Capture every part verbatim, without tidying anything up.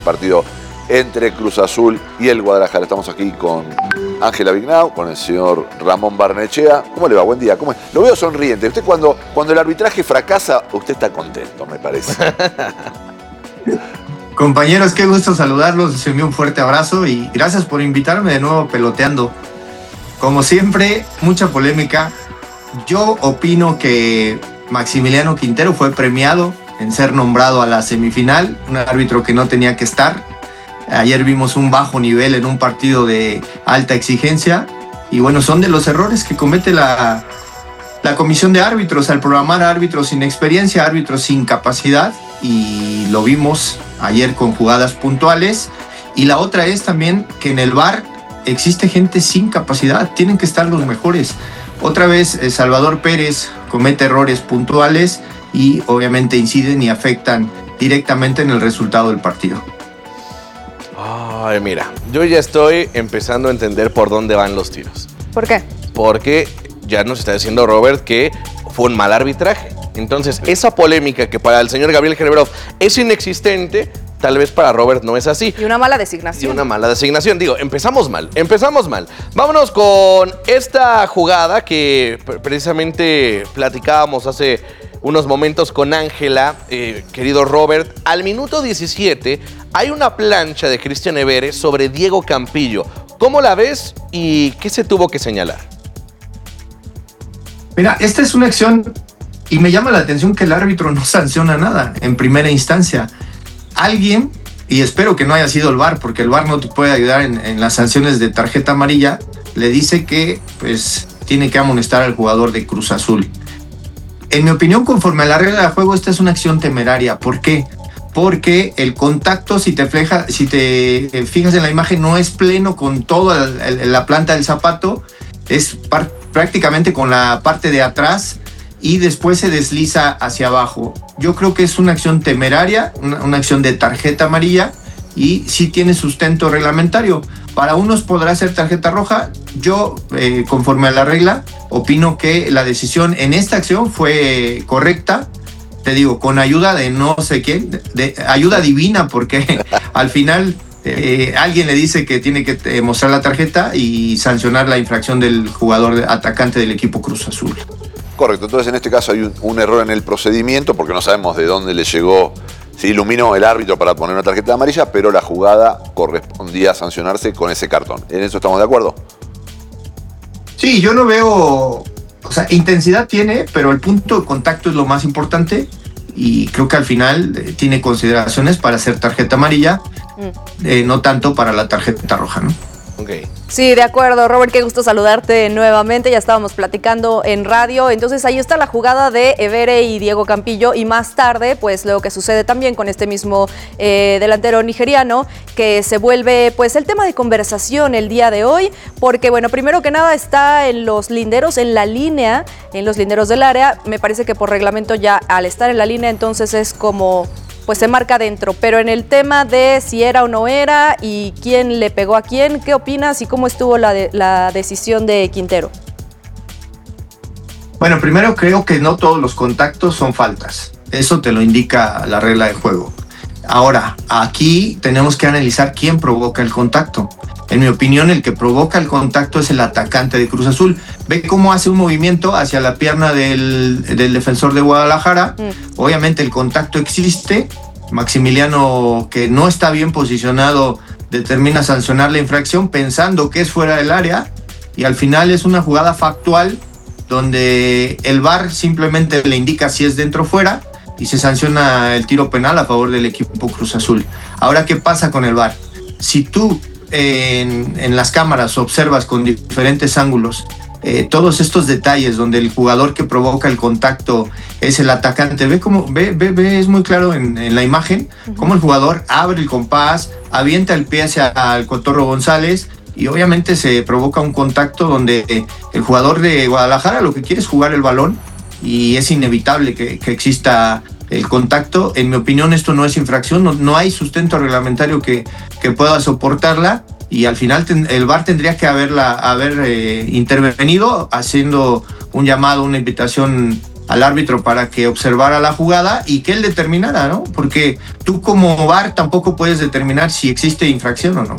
partido entre Cruz Azul y el Guadalajara. Estamos aquí con Ángela Vignau, con el señor Ramón Barnechea. ¿Cómo le va? Buen día. ¿Cómo es? Lo veo sonriente. Usted cuando, cuando el arbitraje fracasa, usted está contento, me parece. Compañeros, qué gusto saludarlos. Les envío un fuerte abrazo y gracias por invitarme de nuevo a Peloteando. Como siempre, mucha polémica. Yo opino que Maximiliano Quintero fue premiado en ser nombrado a la semifinal, un árbitro que no tenía que estar. Ayer vimos un bajo nivel en un partido de alta exigencia y bueno, son de los errores que comete la, la comisión de árbitros al programar árbitros sin experiencia, árbitros sin capacidad, y lo vimos ayer con jugadas puntuales. Y la otra es también que en el V A R existe gente sin capacidad, tienen que estar los mejores. Otra vez eh, Salvador Pérez comete errores puntuales y obviamente inciden y afectan directamente en el resultado del partido. Ay, mira, yo ya estoy empezando a entender por dónde van los tiros. ¿Por qué? Porque ya nos está diciendo Robert que fue un mal arbitraje. Entonces, esa polémica que para el señor Gabriel Gerebrov es inexistente, tal vez para Robert no es así. Y una mala designación. Y una mala designación. Digo, empezamos mal, empezamos mal. Vámonos con esta jugada que precisamente platicábamos hace unos momentos con Ángela, eh, querido Robert. Al minuto diecisiete hay una plancha de Cristian Everes sobre Diego Campillo. ¿Cómo la ves y qué se tuvo que señalar? Mira, esta es una acción y me llama la atención que el árbitro no sanciona nada en primera instancia. Alguien, y espero que no haya sido el V A R, porque el V A R no te puede ayudar en, en las sanciones de tarjeta amarilla, le dice que pues tiene que amonestar al jugador de Cruz Azul. En mi opinión, conforme a la regla de juego, esta es una acción temeraria. ¿Por qué? Porque el contacto, si te, fleja, si te fijas en la imagen, no es pleno con toda la planta del zapato, es par, prácticamente con la parte de atrás y después se desliza hacia abajo. Yo creo que es una acción temeraria, una, una acción de tarjeta amarilla y sí tiene sustento reglamentario. Para unos podrá ser tarjeta roja. Yo, eh, conforme a la regla, opino que la decisión en esta acción fue correcta. Te digo, con ayuda de no sé quién, de, de ayuda divina, porque al final eh, alguien le dice que tiene que eh, mostrar la tarjeta y sancionar la infracción del jugador atacante del equipo Cruz Azul. Correcto, entonces en este caso hay un, un error en el procedimiento porque no sabemos de dónde le llegó, se iluminó el árbitro para poner una tarjeta amarilla, pero la jugada correspondía a sancionarse con ese cartón. ¿En eso estamos de acuerdo? Sí, yo no veo, o sea, intensidad tiene, pero el punto de contacto es lo más importante y creo que al final eh, tiene consideraciones para hacer tarjeta amarilla, mm. eh, no tanto para la tarjeta roja, ¿no? Okay. Sí, de acuerdo, Robert, qué gusto saludarte nuevamente, ya estábamos platicando en radio, entonces ahí está la jugada de Evere y Diego Campillo y más tarde, pues lo que sucede también con este mismo eh, delantero nigeriano, que se vuelve pues el tema de conversación el día de hoy, porque bueno, primero que nada está en los linderos, en la línea, en los linderos del área, me parece que por reglamento ya al estar en la línea entonces es como pues se marca dentro, pero en el tema de si era o no era y quién le pegó a quién, ¿qué opinas y cómo estuvo la, de, la decisión de Quintero? Bueno, primero creo que no todos los contactos son faltas, eso te lo indica la regla de juego. Ahora, aquí tenemos que analizar quién provoca el contacto. En mi opinión, el que provoca el contacto es el atacante de Cruz Azul. Ve cómo hace un movimiento hacia la pierna del, del defensor de Guadalajara. Mm. Obviamente el contacto existe. Maximiliano, que no está bien posicionado, determina sancionar la infracción pensando que es fuera del área. Y al final es una jugada factual donde el V A R simplemente le indica si es dentro o fuera y se sanciona el tiro penal a favor del equipo Cruz Azul. Ahora, ¿qué pasa con el V A R? Si tú En, en las cámaras observas con diferentes ángulos eh, todos estos detalles donde el jugador que provoca el contacto es el atacante, ve cómo ve, ve, ve es muy claro en, en la imagen uh-huh. cómo el jugador abre el compás, avienta el pie hacia el Cotorro González y obviamente se provoca un contacto donde eh, el jugador de Guadalajara lo que quiere es jugar el balón y es inevitable que, que exista el contacto. En mi opinión, esto no es infracción, no, no hay sustento reglamentario que, que pueda soportarla y al final ten, el V A R tendría que haberla, haber eh, intervenido haciendo un llamado, una invitación al árbitro para que observara la jugada y que él determinara, ¿no? Porque tú como V A R tampoco puedes determinar si existe infracción o no.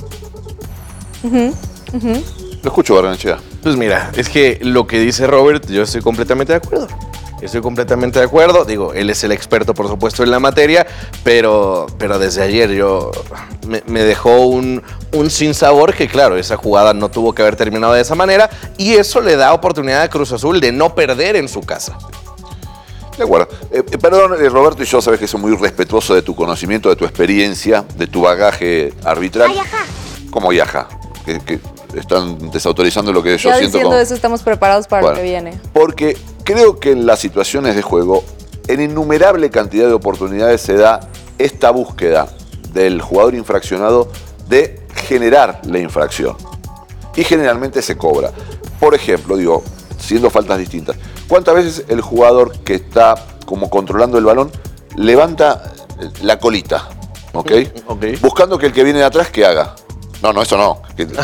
Uh-huh, uh-huh. Lo escucho, Barrenechea. Pues mira, es que lo que dice Robert, yo estoy completamente de acuerdo. Estoy completamente de acuerdo. Digo, él es el experto, por supuesto, en la materia, pero, pero desde ayer yo me, me dejó un, un sinsabor que, claro, esa jugada no tuvo que haber terminado de esa manera y eso le da oportunidad a Cruz Azul de no perder en su casa. De acuerdo. Eh, eh, perdón, eh, Roberto, y yo sabes que soy muy respetuoso de tu conocimiento, de tu experiencia, de tu bagaje arbitral. Ay, ajá. ¿Cómo yaja? Que, que están desautorizando lo que yo Ya siento. diciendo como... eso estamos preparados para Bueno, lo que viene. Porque creo que en las situaciones de juego, en innumerable cantidad de oportunidades se da esta búsqueda del jugador infraccionado de generar la infracción. Y generalmente se cobra. Por ejemplo, digo, siendo faltas distintas, ¿cuántas veces el jugador que está como controlando el balón levanta la colita? ¿Ok? Okay. Buscando que el que viene de atrás que haga. No, no, eso no.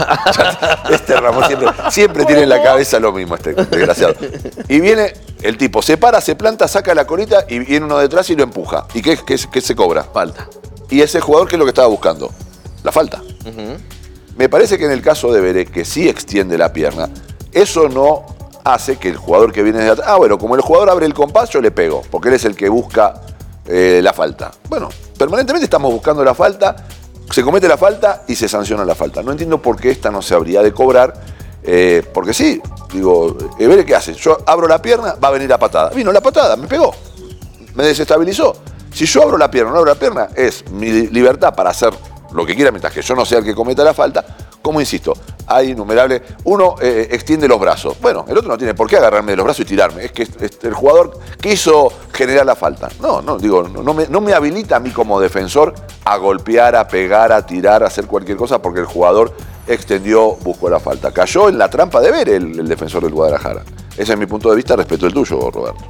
Este Ramón siempre, siempre tiene en la cabeza lo mismo, este desgraciado. Y viene el tipo, se para, se planta, saca la colita y viene uno detrás y lo empuja. ¿Y qué, qué, qué se cobra? Falta. ¿Y ese jugador qué es lo que estaba buscando? La falta. Uh-huh. Me parece que en el caso de Veré, que sí extiende la pierna, eso no hace que el jugador que viene de atrás... Ah, bueno, como el jugador abre el compás, yo le pego, porque él es el que busca eh, la falta. Bueno, permanentemente estamos buscando la falta, se comete la falta y se sanciona la falta. No entiendo por qué esta no se habría de cobrar, eh, porque sí, digo, Veré, ¿qué hace? Yo abro la pierna, va a venir la patada. Vino la patada, me pegó, me desestabilizó. Si yo abro la pierna, no abro la pierna, es mi libertad para hacer lo que quiera mientras que yo no sea el que cometa la falta. Como insisto, hay innumerables. Uno eh, extiende los brazos. Bueno, el otro no tiene por qué agarrarme de los brazos y tirarme. Es que es, es el jugador quiso generar la falta. No, no, digo, no, no, me, no me habilita a mí como defensor a golpear, a pegar, a tirar, a hacer cualquier cosa porque el jugador extendió, buscó la falta. Cayó en la trampa de ver el, el defensor del Guadalajara. Ese es mi punto de vista, respeto el tuyo, Roberto.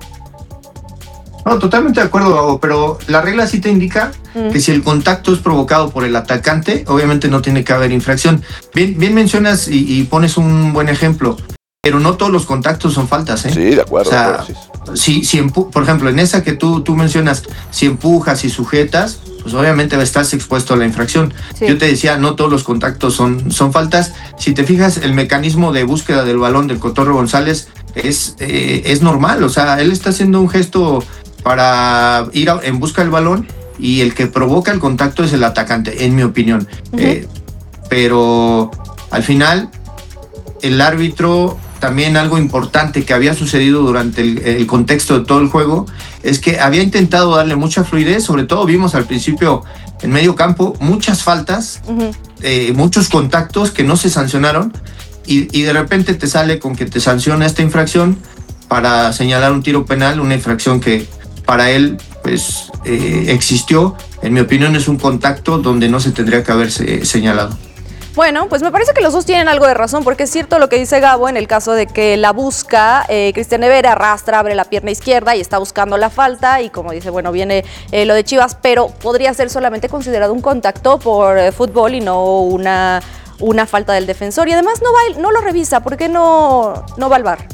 No, totalmente de acuerdo, Gabo, pero la regla sí te indica mm. que si el contacto es provocado por el atacante, obviamente no tiene que haber infracción. Bien, bien mencionas y, y pones un buen ejemplo, pero no todos los contactos son faltas, ¿eh? Sí, de acuerdo. O sea, de acuerdo, sí. si, si empu- por ejemplo, en esa que tú, tú mencionas, si empujas y sujetas, pues obviamente estás expuesto a la infracción. Sí. Yo te decía, no todos los contactos son, son faltas. Si te fijas, el mecanismo de búsqueda del balón del Cotorro González es, eh, es normal, o sea, él está haciendo un gesto para ir a, en busca del balón y el que provoca el contacto es el atacante, en mi opinión. Uh-huh. Eh, pero al final, el árbitro, también algo importante que había sucedido durante el, el contexto de todo el juego, es que había intentado darle mucha fluidez, sobre todo vimos al principio en medio campo muchas faltas, uh-huh. eh, muchos contactos que no se sancionaron y, y de repente te sale con que te sanciona esta infracción para señalar un tiro penal, una infracción que para él pues eh, existió. En mi opinión es un contacto donde no se tendría que haber señalado. Bueno, pues me parece que los dos tienen algo de razón, porque es cierto lo que dice Gabo en el caso de que la busca, eh, Cristian Evere arrastra, abre la pierna izquierda y está buscando la falta, y como dice, bueno, viene eh, lo de Chivas, pero podría ser solamente considerado un contacto por eh, fútbol y no una, una falta del defensor, y además no, va, no lo revisa, ¿por qué no, no va al V A R?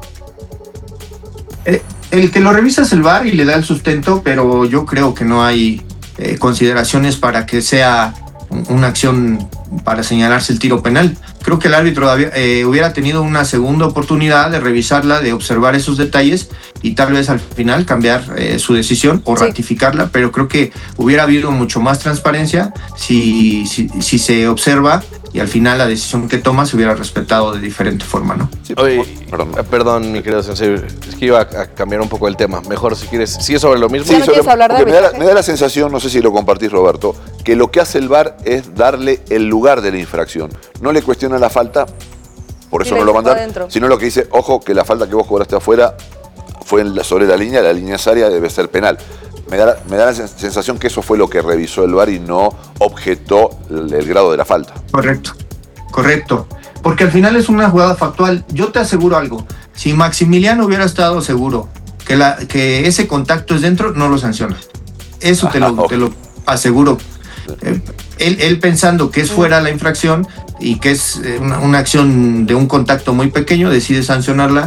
Eh, el que lo revisa es el V A R y le da el sustento, pero yo creo que no hay eh, consideraciones para que sea una acción para señalarse el tiro penal. Creo que el árbitro había, eh, hubiera tenido una segunda oportunidad de revisarla, de observar esos detalles y tal vez al final cambiar eh, su decisión o sí. ratificarla, pero creo que hubiera habido mucho más transparencia si, si, si se observa y al final la decisión que toma se hubiera respetado de diferente forma, ¿no? Sí, Oye, perdón. perdón, mi querido sensei, es que iba a cambiar un poco el tema. Mejor si quieres, ¿sí es sobre lo mismo? Sí, ¿No quieres hablar de me da, me da la sensación, no sé si lo compartís, Roberto, que lo que hace el V A R es darle el lugar de la infracción. No le cuestiona la falta, por eso no lo mandan, sino lo que dice, ojo, que la falta que vos cobraste afuera fue en la, sobre la línea, la línea área debe ser penal. Me da, me da la sensación que eso fue lo que revisó el V A R y no objetó el, el grado de la falta. Correcto, correcto. Porque al final es una jugada factual. Yo te aseguro algo, si Maximiliano hubiera estado seguro que, la, que ese contacto es dentro, no lo sanciona. Eso te, ah, lo, okay. te lo aseguro. Eh, él, él pensando que es fuera la infracción y que es una, una acción de un contacto muy pequeño, decide sancionarla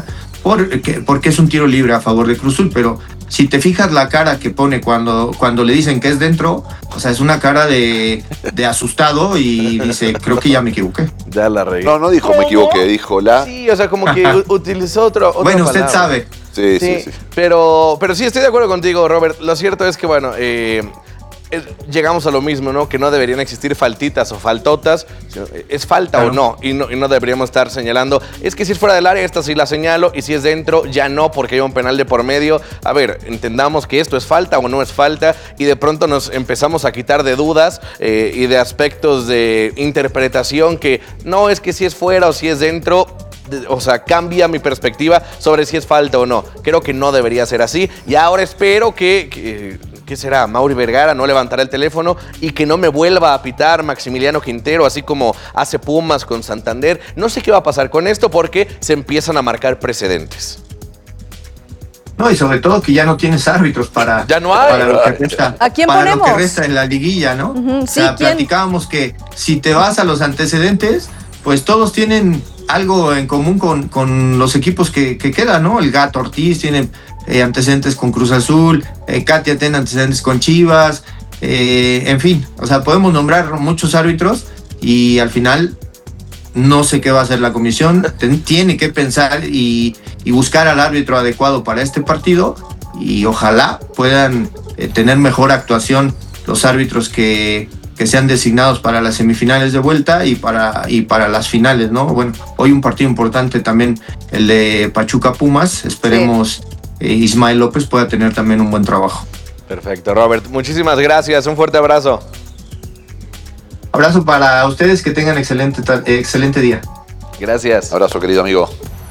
porque, porque es un tiro libre a favor de Cruz Azul, pero si te fijas la cara que pone cuando, cuando le dicen que es dentro, o sea, es una cara de, de asustado y dice, creo que ya me equivoqué. Ya la regué. No, no dijo me equivoqué, dijo la... Sí, o sea, como que u- utilizó otro, otra Bueno, usted palabra. sabe. Sí, sí, sí. Pero, pero sí, estoy de acuerdo contigo, Robert. Lo cierto es que, bueno, eh, eh, llegamos a lo mismo, ¿no? Que no deberían existir faltitas o faltotas. Sino, eh, ¿es falta Claro. o no? Y, no? y no deberíamos estar señalando. Es que si es fuera del área, esta sí la señalo. Y si es dentro, ya no, porque hay un penal de por medio. A ver, entendamos que esto es falta o no es falta. Y de pronto nos empezamos a quitar de dudas eh, y de aspectos de interpretación que no es que si es fuera o si es dentro. O sea, cambia mi perspectiva sobre si es falta o no. Creo que no debería ser así. Y ahora espero que, que ¿qué será? Mauri Vergara no levantará el teléfono y que no me vuelva a pitar Maximiliano Quintero, así como hace Pumas con Santander. No sé qué va a pasar con esto porque se empiezan a marcar precedentes. No, y sobre todo que ya no tienes árbitros para, Ya no hay. para lo que resta, ¿A quién para ponemos? lo que resta en la liguilla, ¿no? Ujú, o sí, sea, ¿quién? platicábamos que si te vas a los antecedentes, pues todos tienen algo en común con, con los equipos que, que quedan, ¿no? El Gato Ortiz tiene eh, antecedentes con Cruz Azul, eh, Katia tiene antecedentes con Chivas, eh, en fin, o sea, podemos nombrar muchos árbitros y al final no sé qué va a hacer la comisión, ten- tiene que pensar y, y buscar al árbitro adecuado para este partido y ojalá puedan eh, tener mejor actuación los árbitros que, que sean designados para las semifinales de vuelta y para, y para las finales, ¿no? Bueno, hoy un partido importante también, el de Pachuca Pumas, esperemos eh, Ismael López pueda tener también un buen trabajo. Perfecto, Robert. Muchísimas gracias. Un fuerte abrazo. Abrazo para ustedes, que tengan excelente, ta- eh, excelente día. Gracias. Abrazo, querido amigo.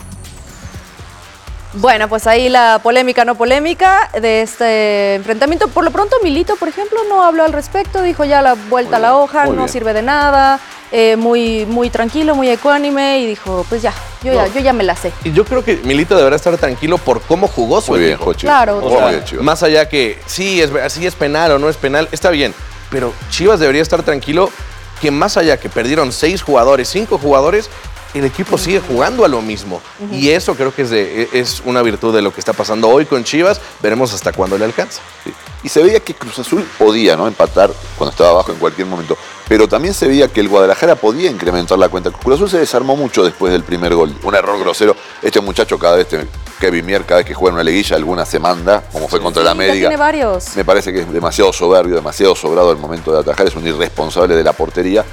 Bueno, pues ahí la polémica, no polémica de este enfrentamiento. Por lo pronto, Milito, por ejemplo, no habló al respecto, dijo ya la vuelta Muy a la bien, hoja, muy no bien. sirve de nada, eh, muy, muy tranquilo, muy ecuánime, y dijo, pues ya, yo, ya, No. yo ya me la sé. Y yo creo que Milito deberá estar tranquilo por cómo jugó su Muy bien, equipo. Jochi. Claro, Muy O sea, bien, Chivas. más allá que sí es, sí es penal o no es penal, está bien. Pero Chivas debería estar tranquilo que más allá que perdieron seis jugadores, cinco jugadores, el equipo sigue jugando a lo mismo. Y eso creo que es, de, es una virtud de lo que está pasando hoy con Chivas. Veremos hasta cuándo le alcanza. Sí. Y se veía que Cruz Azul podía, ¿no?, empatar cuando estaba abajo en cualquier momento. Pero también se veía que el Guadalajara podía incrementar la cuenta. Cruz Azul se desarmó mucho después del primer gol. Un error grosero. Este muchacho cada vez, este Kevin Mier, cada vez que juega en una liguilla, alguna se manda, como fue contra Sí, la ya América. tiene varios. Me parece que es demasiado soberbio, demasiado sobrado el momento de atajar. Es un irresponsable de la portería.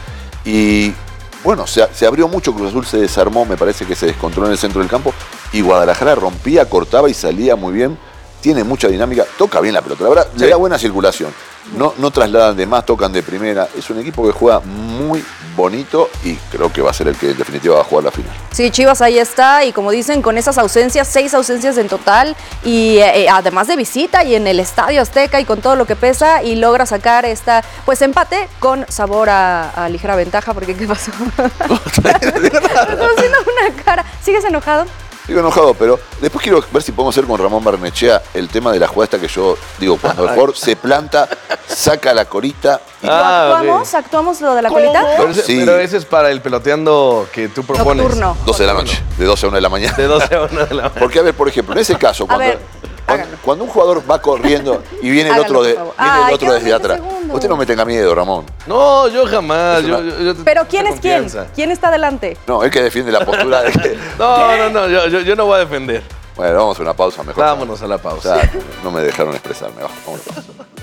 Y bueno, se, se abrió mucho, Cruz Azul se desarmó, me parece que se descontroló en el centro del campo. Y Guadalajara rompía, cortaba y salía muy bien. Tiene mucha dinámica, toca bien la pelota. La verdad, Sí. le da buena circulación. No, no trasladan de más, tocan de primera. Es un equipo que juega muy bonito y creo que va a ser el que en definitiva va a jugar la final. Sí, Chivas ahí está, y como dicen, con esas ausencias, seis ausencias en total, y eh, además de visita y en el Estadio Azteca y con todo lo que pesa, y logra sacar esta, pues empate con sabor a, a ligera ventaja, porque ¿qué pasó? Estás haciendo una cara. ¿Sigues enojado? Sigo enojado, pero después quiero ver si podemos hacer con Ramón Barnechea el tema de la jugada esta que yo digo, cuando el jugador se planta, saca la corita y Ah, ¿Actuamos? ¿Actuamos lo de la colita? Pero ese, Sí. pero ese es para el peloteando que tú propones. Nocturno. doce de la noche, de doce a una de la mañana. De doce a una de la mañana. Porque, a ver, por ejemplo, en ese caso, cuando, ver, cuando, háganlo. cuando un jugador va corriendo y viene el Háganlo, otro, de, por favor. viene el Ay, otro quedan desde veinte atrás. segundos. Usted no me tenga miedo, Ramón. No, yo jamás. Es Yo, una- yo- yo te- Pero tengo ¿quién es quién? confianza. ¿Quién está adelante? No, es que defiende la postura de que... No, no, no, yo, yo, yo no voy a defender. Bueno, vamos a una pausa mejor. Vámonos a la pausa. Ya, no me dejaron expresarme. Vamos a una pausa.